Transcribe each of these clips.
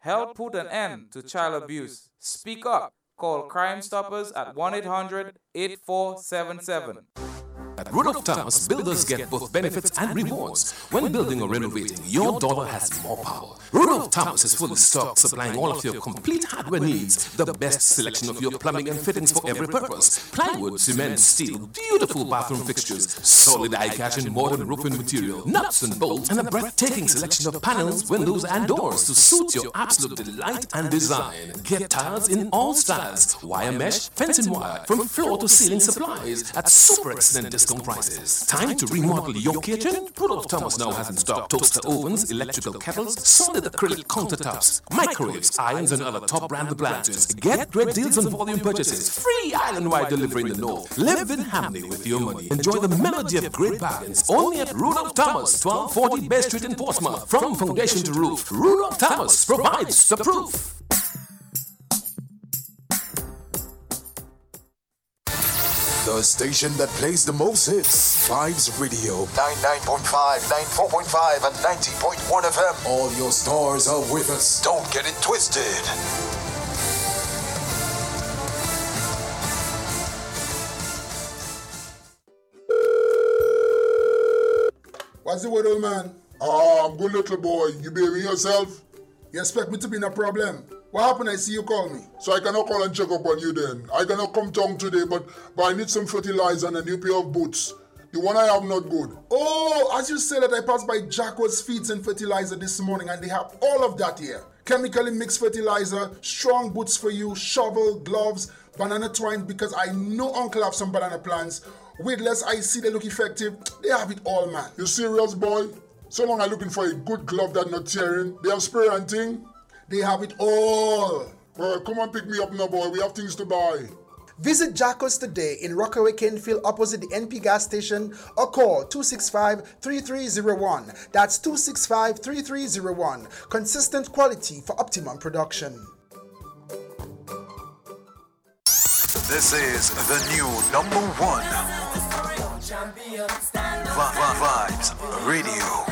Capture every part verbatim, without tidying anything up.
Help put an end to child abuse. Speak up. Call Crime Stoppers at one eight hundred eight four seven seven. At Rudolph Thomas, builders get both benefits and rewards. When building or renovating, your dollar has more power. Rudolph Thomas is fully stocked, supplying all of your complete hardware needs. The best selection of your plumbing and fittings for every purpose. Plywood, cement, steel, beautiful bathroom fixtures, solid eye-catch and modern roofing material, nuts and bolts, and a breathtaking selection of panels, windows, and doors to suit your absolute delight and design. Get tiles in all styles, wire mesh, fencing wire, from floor to ceiling supplies at super excellent discount prices. Time to remodel your kitchen? Rudolph Thomas now has in stock toaster ovens, electrical kettles, solid acrylic countertops, microwaves, irons, and other top brand appliances. Get great deals on volume purchases. Free island-wide delivery in the north. Live in Hamley with your money. Enjoy the melody of great bargains. Only at Rudolph Thomas, twelve forty Bay Street in Portsmouth. From foundation to roof, Rudolph Thomas provides the proof. The station that plays the most hits, Vibes Radio. ninety-nine point five, ninety-four point five, and ninety point one F M. All your stars are with us. Don't get it twisted. What's the word, old man? Ah, I'm good, little boy. You behaving yourself? You expect me to be in a problem? What happened? I see you call me. So I cannot call and check up on you then. I cannot come down today, but, but I need some fertilizer and a new pair of boots. The one I have not good. Oh, as you say that, I passed by Jacko's Feeds and Fertilizer this morning and they have all of that here. Chemically mixed fertilizer, strong boots for you, shovel, gloves, banana twine, because I know Uncle have some banana plants. Weedless, I see they look effective. They have it all, man. You serious, boy? So long I'm looking for a good glove that's not tearing. They have spray and thing? They have it all. Well, come and pick me up now, boy. We have things to buy. Visit Jacko's today in Rockaway Kenfield opposite the N P gas station or call two six five, three three zero one. That's two six five, three three zero one. Consistent quality for optimum production. This is the new number one. Vibes Radio.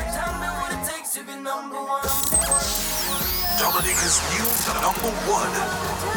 Dominica's new number one.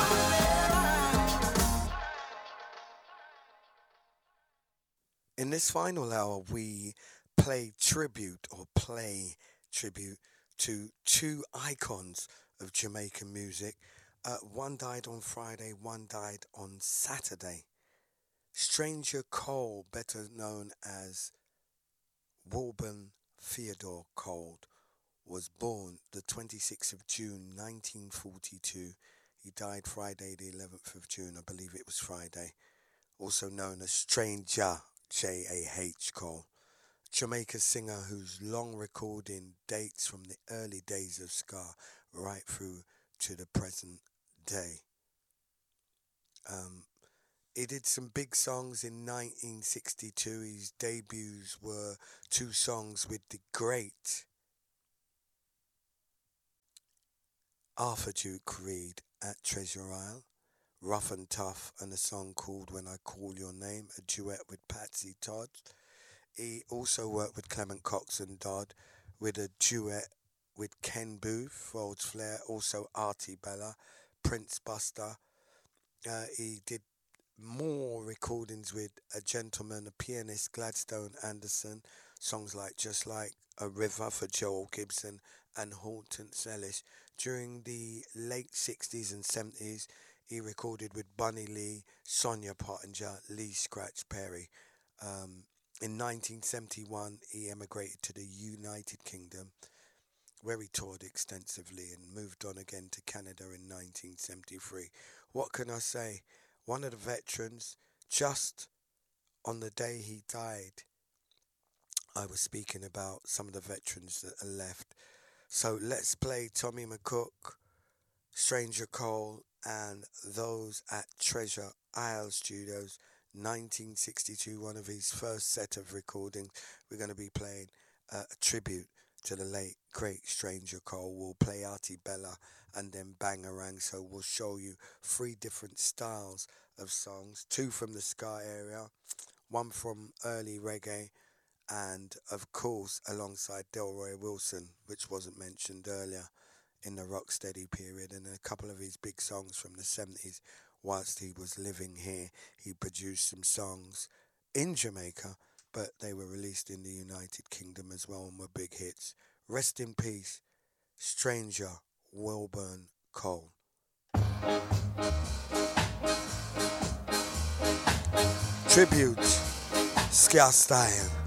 In this final hour, we play tribute or play tribute to two icons of Jamaican music. Uh, one died on Friday, one died on Saturday. Stranger Cole, better known as Wilburn Theodore Cole, was born the twenty-sixth of June nineteen forty-two. He died Friday the eleventh of June, I believe it was Friday. Also known as Stranger J A H Cole. Jamaica singer whose long recording dates from the early days of ska right through to the present day. Um, he did some big songs in nineteen sixty-two. His debuts were two songs with the great Arthur Duke Reid at Treasure Isle, Rough and Tough, and a song called When I Call Your Name, a duet with Patsy Todd. He also worked with Clement Cox and Dodd with a duet with Ken Booth, Rhodes Flair, also Artie Bella, Prince Buster. Uh, he did more recordings with a gentleman, a pianist, Gladstone Anderson, songs like Just Like a River for Joel Gibson and Hortense Ellis. During the late sixties and seventies, he recorded with Bunny Lee, Sonia Pottinger, Lee Scratch Perry. Um, in nineteen seventy-one, he emigrated to the United Kingdom, where he toured extensively and moved on again to Canada in nineteen seventy-three. What can I say? One of the veterans, just on the day he died, I was speaking about some of the veterans that are left. So let's play Tommy McCook, Stranger Cole, and those at Treasure Isle Studios, nineteen sixty-two, one of his first set of recordings. We're going to be playing uh, a tribute to the late, great Stranger Cole. We'll play Artie Bella and then Bangarang. So we'll show you three different styles of songs, two from the ska area, one from early reggae, and of course alongside Delroy Wilson, which wasn't mentioned earlier in the rocksteady period, and a couple of his big songs from the seventies whilst he was living here. He produced some songs in Jamaica, but they were released in the United Kingdom as well and were big hits. Rest in peace, Stranger Wilburn Cole. Tribute, Ska Style.